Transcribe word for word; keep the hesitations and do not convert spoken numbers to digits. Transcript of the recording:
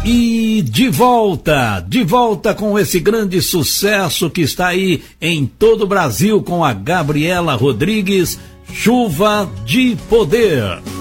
E de volta, de volta com esse grande sucesso que está aí em todo o Brasil com a Gabriela Rodrigues, Chuva de Poder.